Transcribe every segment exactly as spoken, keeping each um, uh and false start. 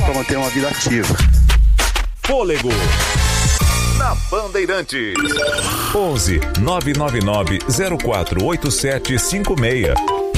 para manter uma vida ativa. Fôlego na Bandeirantes. onze nove nove nove zero quatro oito sete cinco seis.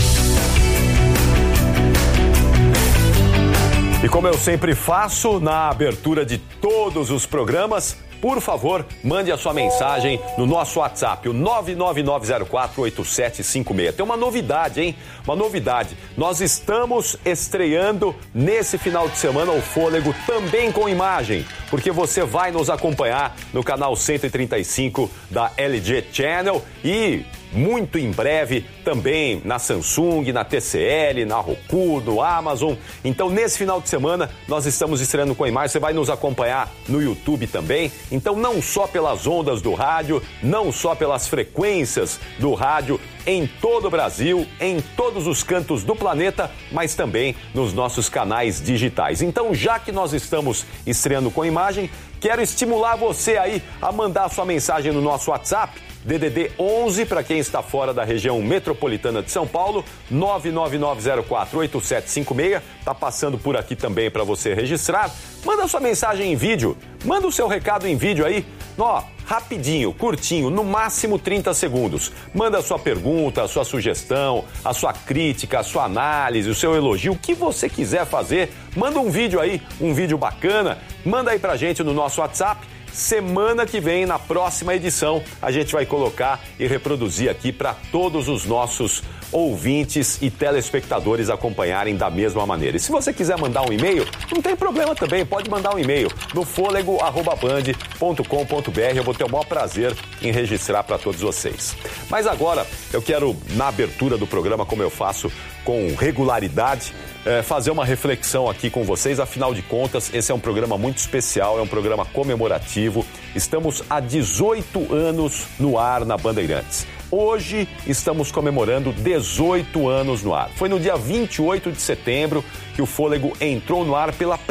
E como eu sempre faço na abertura de todos os programas, por favor, mande a sua mensagem no nosso WhatsApp, o nove nove nove zero quatro oito sete cinco seis. Tem uma novidade, hein? Uma novidade. Nós estamos estreando nesse final de semana o Fôlego também com imagem, porque você vai nos acompanhar no canal cento e trinta e cinco da L G Channel e muito em breve também na Samsung, na T C L, na Roku, no Amazon. Então, nesse final de semana, nós estamos estreando com a imagem. Você vai nos acompanhar no YouTube também. Então, não só pelas ondas do rádio, não só pelas frequências do rádio em todo o Brasil, em todos os cantos do planeta, mas também nos nossos canais digitais. Então, já que nós estamos estreando com a imagem, quero estimular você aí a mandar sua mensagem no nosso WhatsApp, D D D onze, para quem está fora da região metropolitana de São Paulo, nove nove nove zero quatro oito sete cinco seis, tá passando por aqui também para você registrar. Manda sua mensagem em vídeo, manda o seu recado em vídeo aí, ó, rapidinho, curtinho, no máximo trinta segundos. Manda a sua pergunta, a sua sugestão, a sua crítica, a sua análise, o seu elogio, o que você quiser fazer. Manda um vídeo aí, um vídeo bacana, manda aí pra gente no nosso WhatsApp. Semana que vem, na próxima edição, a gente vai colocar e reproduzir aqui para todos os nossos ouvintes e telespectadores acompanharem da mesma maneira. E se você quiser mandar um e-mail, não tem problema também, pode mandar um e-mail no fôlego arroba band ponto com ponto b r. Eu vou ter o maior prazer em registrar para todos vocês. Mas agora, eu quero, na abertura do programa, como eu faço com regularidade, É, fazer uma reflexão aqui com vocês. Afinal de contas, esse é um programa muito especial, é um programa comemorativo. Estamos há dezoito anos no ar na Bandeirantes. Hoje estamos comemorando dezoito anos no ar. Foi no dia vinte e oito de setembro que o Fôlego entrou no ar pela